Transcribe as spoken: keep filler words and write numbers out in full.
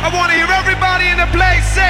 I want to hear everybody in the place say